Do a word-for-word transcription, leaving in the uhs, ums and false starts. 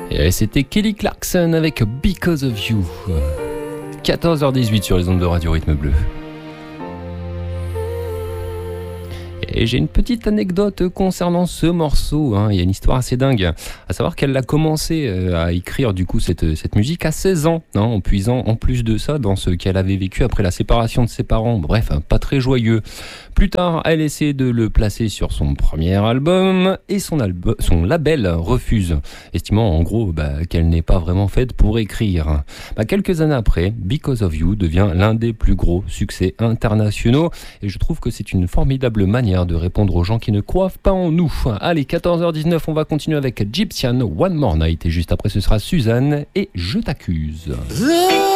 Et c'était Kelly Clarkson avec Because of You. quatorze heures dix-huit sur les ondes de Radio Rythme Bleu. Et j'ai une petite anecdote concernant ce morceau, hein. Il y a une histoire assez dingue, à savoir qu'elle a commencé à écrire du coup cette, cette musique à seize ans, hein, en puisant en plus de ça dans ce qu'elle avait vécu après la séparation de ses parents, bref, hein, pas très joyeux. Plus tard, elle essaie de le placer sur son premier album et son, albu- son label refuse, estimant en gros bah, qu'elle n'est pas vraiment faite pour écrire. Bah, quelques années après, Because of You devient l'un des plus gros succès internationaux et je trouve que c'est une formidable manière de répondre aux gens qui ne croient pas en nous. Allez, quatorze heures dix-neuf, on va continuer avec Gyptian, One More Night et juste après ce sera Suzanne et Je t'accuse.